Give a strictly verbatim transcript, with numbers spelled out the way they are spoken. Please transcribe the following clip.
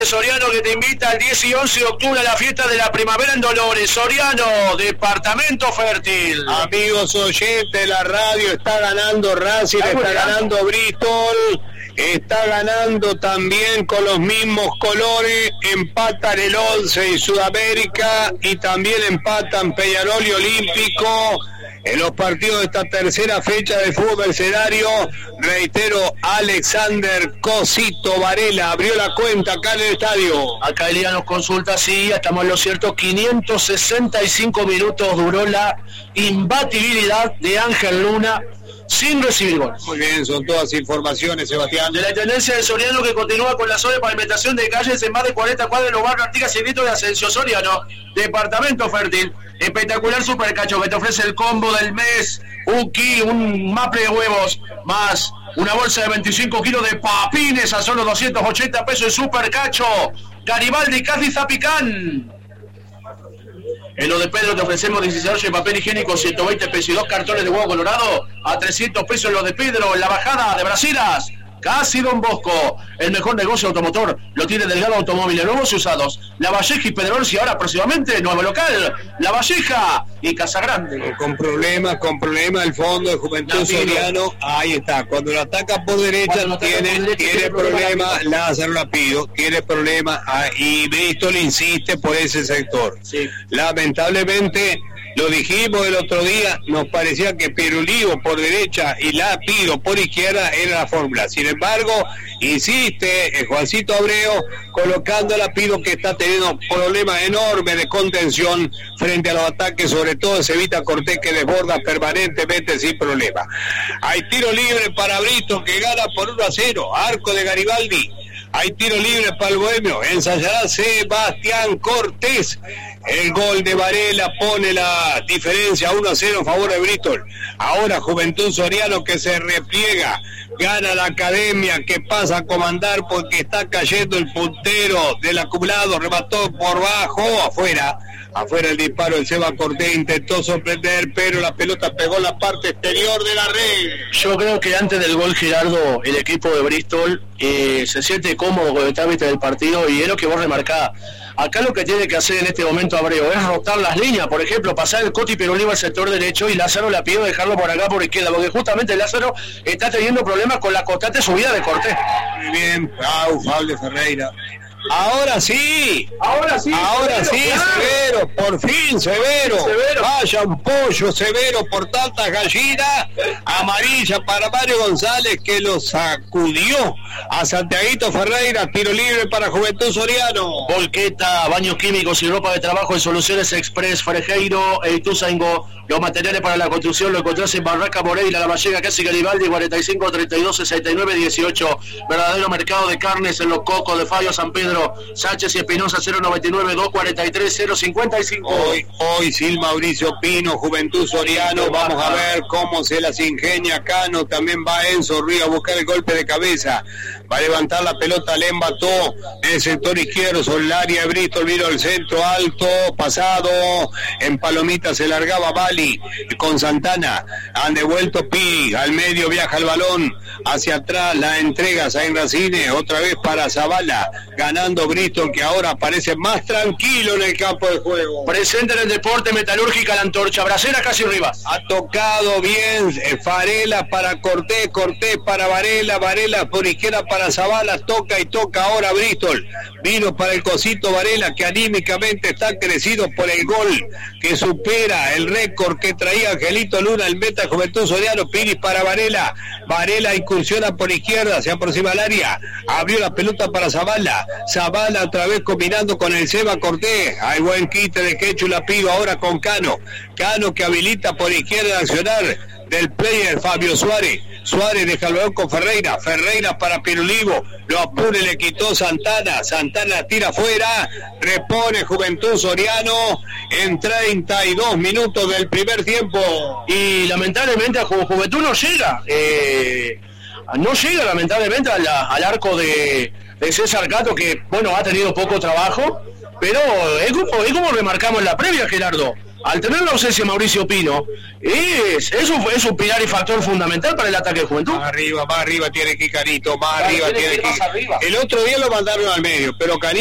Soriano, que te invita el diez y once de octubre a la fiesta de la primavera en Dolores. Soriano, departamento fértil. Amigos oyentes de la radio, está ganando Racing, está, está ganando Bristol, está ganando también con los mismos colores, empatan el once y Sudamérica y también empatan Peñarol y Olímpico. En los partidos de esta tercera fecha de fútbol mercenario, reitero, Alexander Cosito Varela abrió la cuenta acá en el estadio. Acá Elia nos consulta, sí, estamos en lo cierto, quinientos sesenta y cinco minutos duró la imbatibilidad de Ángel Luna sin recibir gol. Muy bien, son todas informaciones, Sebastián. De la intendencia de Soriano, que continúa con la zona de pavimentación de calles en más de cuarenta cuadras de los barrios Artigas y Grito de Ascensión. Soriano, departamento fértil. Espectacular supercacho que te ofrece el combo del mes. Un ki, un maple de huevos, más una bolsa de veinticinco kilos de papines a solo doscientos ochenta pesos el supercacho. Garibaldi, Casi Zapicán. En lo de Pedro te ofrecemos dieciséis rollos de papel higiénico, ciento veinte pesos y dos cartones de huevo colorado a trescientos pesos en lo de Pedro. En la bajada de Brasilas, Casi Don Bosco, el mejor negocio automotor lo tiene Delgado Automóviles, nuevos y usados. La Valleja y Pedrol, y ahora próximamente nuevo local, La Valleja y Casagrande. Con problemas, con problemas el fondo de Juventud Soriano, ahí está. Cuando lo ataca por derecha no tiene, por derecha, tiene, tiene problemas, problema, Lázaro Lapido, tiene problemas ah, y Bristol insiste por ese sector. Sí. Lamentablemente, lo dijimos el otro día, nos parecía que Pirulivo por derecha y Lapido por izquierda era la fórmula. Sin embargo, insiste el Juancito Abreu colocando a Lapido, que está teniendo problemas enormes de contención frente a los ataques, sobre todo se evita Cortés, que desborda permanentemente sin problema. Hay tiro libre para Brito, que gana por uno a cero, arco de Garibaldi. Hay tiro libre para el Bohemio, ensayará Sebastián Cortés. El gol de Varela pone la diferencia uno a cero en favor de Bristol. Ahora Juventud Soriano, que se repliega, gana la Academia, que pasa a comandar porque está cayendo el puntero del acumulado, remató por bajo, afuera. Afuera el disparo del Seba Cortés, intentó sorprender, pero la pelota pegó en la parte exterior de la red. Yo creo que antes del gol, Gerardo, el equipo de Bristol eh, se siente cómodo con el trámite del partido, y es lo que vos remarcás. Acá lo que tiene que hacer en este momento Abreu es rotar las líneas, por ejemplo, pasar el Coti Peroliva al sector derecho y Lázaro Lapido dejarlo por acá por izquierda, porque justamente Lázaro está teniendo problemas con la constante subida de Cortés. Muy bien, Pau, Pablo Ferreira. Ahora sí, ahora sí, ahora Severo, sí, claro. Severo, por fin Severo. Severo. Vaya un pollo Severo por tantas gallinas. Amarilla para Mario González, que lo sacudió a Santiaguito Ferreira. Tiro libre para Juventud Soriano. Volqueta, baños químicos y ropa de trabajo en Soluciones Express, Frejeiro e Ituzaingó. Los materiales para la construcción lo encontrás en Barraca Moreira, La Vallega, Casi Garibaldi, cuarenta y cinco, treinta y dos, sesenta y nueve, dieciocho. Verdadero mercado de carnes en Los Cocos de Fabio San Pedro, Sánchez y Espinosa, cero noventa y nueve, doscientos cuarenta y tres, cero cincuenta y cinco. Hoy, hoy Sil Mauricio Pino, Juventud Soriano, vamos a ver cómo se las ingenia Cano, también va Enzo Ruiz a buscar el golpe de cabeza, va a levantar la pelota, le embató en el sector izquierdo sobre el área de Bristol, vino el centro alto, pasado, en Palomita se largaba Bali con Santana, han devuelto Pi, al medio viaja el balón, hacia atrás la entrega Sain Racine, otra vez para Zavala, ganando Bristol, que ahora parece más tranquilo en el campo de juego. Presente en el deporte, Metalúrgica La Antorcha, Bracera, Casi Rivas. Ha tocado bien eh, Varela para Cortés, Cortés para Varela, Varela por izquierda para Zavala, toca y toca ahora Bristol. Vino para el Cosito Varela, que anímicamente está crecido por el gol que supera el récord que traía Angelito Luna, el meta Juventud Soriano. Piris para Varela, Varela incursiona por izquierda, se aproxima al área, abrió la pelota para Zavala, Zavala otra vez combinando con el Seba Cortés. Hay buen quite de Quechu Lapido ahora con Cano, Cano que habilita por izquierda de accionar del player Fabio Suárez. Suárez deja el balón con Ferreira, Ferreira para Pirulivo, lo apura y le quitó Santana, Santana tira afuera, repone Juventud Soriano en treinta y dos minutos del primer tiempo. Y lamentablemente a Ju- Juventud no llega, eh, no llega lamentablemente al, al arco de, de César Gato, que bueno, ha tenido poco trabajo, pero es como, es como remarcamos en la previa, Gerardo. al tener la ausencia de Mauricio Pino, es, es, un, es un pilar y factor fundamental para el ataque de Juventud. Más arriba, más arriba tiene que ir Carito, más claro, arriba tiene que ir. El otro día lo mandaron al medio, pero Carito